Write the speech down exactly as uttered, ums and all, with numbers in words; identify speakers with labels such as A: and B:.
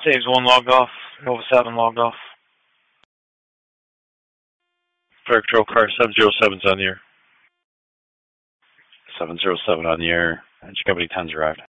A: Saves one log off. Nova seven logged off. Fire Control Car seven zero seven's on the air.
B: seven zero seven on the air. Engine Company ten's arrived.